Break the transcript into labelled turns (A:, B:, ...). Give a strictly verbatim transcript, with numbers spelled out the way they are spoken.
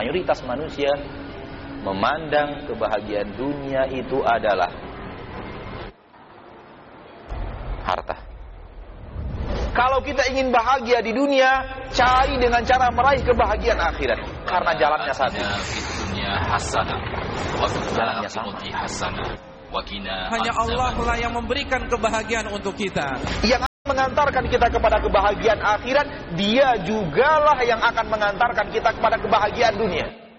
A: mayoritas manusia memandang kebahagiaan dunia itu adalah harta. Kalau kita ingin bahagia di dunia, cari dengan cara meraih kebahagiaan akhirat. Karena jalannya satu. Jalannya sama.
B: Hanya Allah lah yang memberikan kebahagiaan untuk kita.
A: Yang mengantarkan kita kepada kebahagiaan akhirat, Dia jugalah yang akan mengantarkan kita kepada kebahagiaan dunia.